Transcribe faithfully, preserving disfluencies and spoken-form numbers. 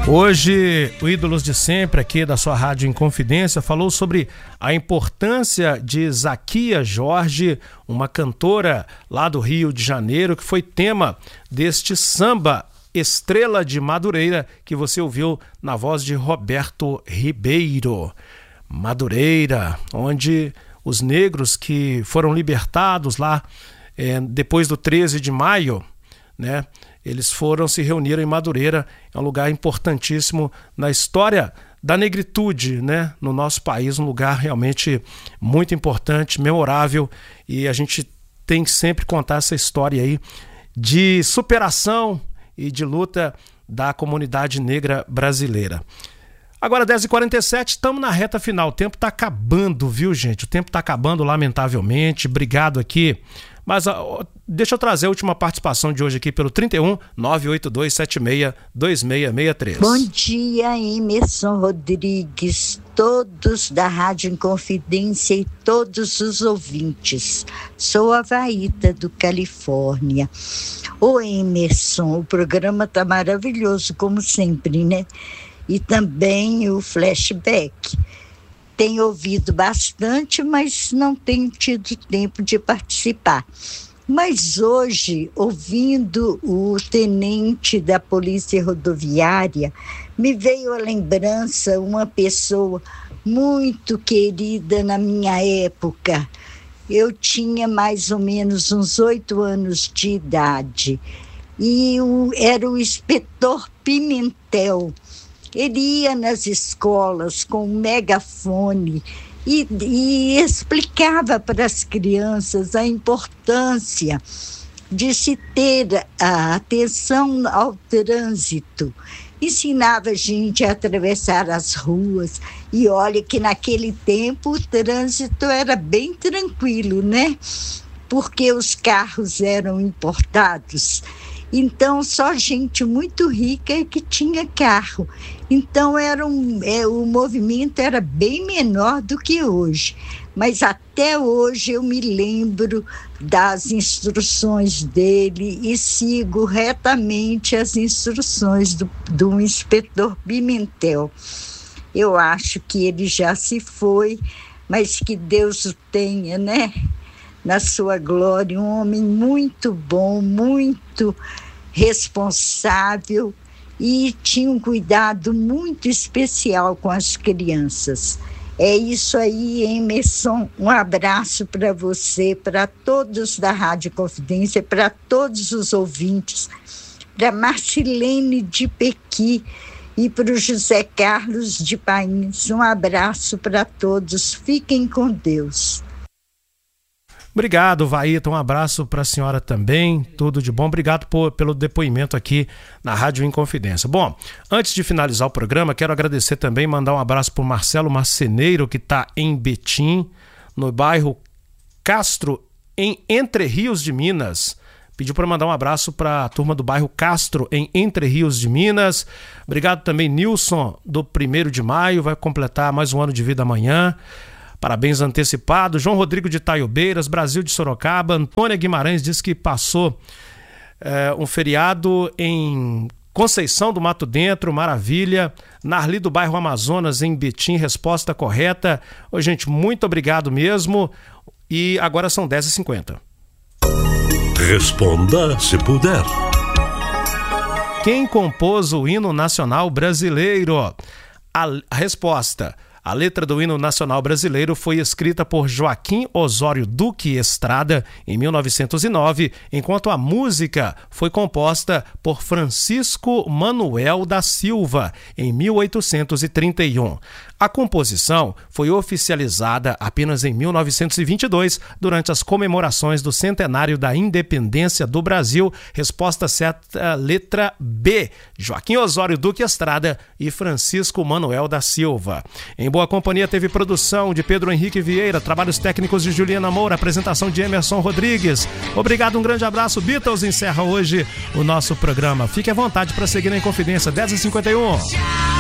Hoje, o Ídolos de Sempre, aqui da sua Rádio Inconfidência, falou sobre a importância de Zaquia Jorge, uma cantora lá do Rio de Janeiro, que foi tema deste samba Estrela de Madureira, que você ouviu na voz de Roberto Ribeiro. Madureira, onde os negros que foram libertados lá é, depois do treze de maio, né? Eles foram se reunir em Madureira, é um lugar importantíssimo na história da negritude, né? No nosso país, um lugar realmente muito importante, memorável, e a gente tem que sempre contar essa história aí de superação e de luta da comunidade negra brasileira. Agora dez e quarenta e sete, estamos na reta final, o tempo está acabando, viu, gente? O tempo está acabando, lamentavelmente. Obrigado aqui. Mas uh, deixa eu trazer a última participação de hoje aqui pelo trinta e um, nove oito dois sete seis, dois seis seis três. Bom dia, Emerson Rodrigues, todos da Rádio Inconfidência e todos os ouvintes. Sou a Vaíta do Califórnia. Ô Emerson, o programa tá maravilhoso, como sempre, né? E também o flashback. Tenho ouvido bastante, mas não tenho tido tempo de participar. Mas hoje, ouvindo o tenente da Polícia Rodoviária, me veio à lembrança uma pessoa muito querida na minha época. Eu tinha mais ou menos uns oito anos de idade. E o, era o inspetor Pimentel. Ele ia nas escolas com um megafone e, e explicava para as crianças a importância de se ter a atenção ao trânsito. Ensinava a gente a atravessar as ruas. E olha que naquele tempo o trânsito era bem tranquilo, né? Porque os carros eram importados. Então, só gente muito rica é que tinha carro. Então, era um, é, o movimento era bem menor do que hoje. Mas até hoje eu me lembro das instruções dele e sigo retamente as instruções do, do inspetor Pimentel. Eu acho que ele já se foi, mas que Deus o tenha, né? Na sua glória, um homem muito bom, muito responsável e tinha um cuidado muito especial com as crianças. É isso aí, Emerson. Um abraço para você, para todos da Rádio Confidência, para todos os ouvintes, para Marcilene de Pequi e para o José Carlos de Pains. Um abraço para todos. Fiquem com Deus. Obrigado, Vaíta, um abraço para a senhora também, tudo de bom. Obrigado por, pelo depoimento aqui na Rádio Inconfidência. Bom, antes de finalizar o programa, quero agradecer também, mandar um abraço para o Marcelo Marceneiro, que está em Betim, no bairro Castro, em Entre Rios de Minas. Pediu para mandar um abraço para a turma do bairro Castro, em Entre Rios de Minas. Obrigado também, Nilson, do primeiro de maio, vai completar mais um ano de vida amanhã. Parabéns antecipados. João Rodrigo de Taiobeiras, Brasil de Sorocaba. Antônia Guimarães diz que passou é, um feriado em Conceição do Mato Dentro, maravilha. Narli do bairro Amazonas, em Betim, resposta correta. Ô, gente, muito obrigado mesmo. E agora são dez e cinquenta. Responda se puder. Quem compôs o hino nacional brasileiro? A, a resposta... A letra do hino nacional brasileiro foi escrita por Joaquim Osório Duque Estrada em mil novecentos e nove, enquanto a música foi composta por Francisco Manuel da Silva em mil oitocentos e trinta e um. A composição foi oficializada apenas em mil novecentos e vinte e dois, durante as comemorações do centenário da independência do Brasil. Resposta certa, letra B. Joaquim Osório Duque Estrada e Francisco Manuel da Silva. Em boa companhia teve produção de Pedro Henrique Vieira, trabalhos técnicos de Juliana Moura, apresentação de Emerson Rodrigues. Obrigado, um grande abraço. Beatles encerra hoje o nosso programa. Fique à vontade para seguir na Inconfidência. dez e cinquenta e um.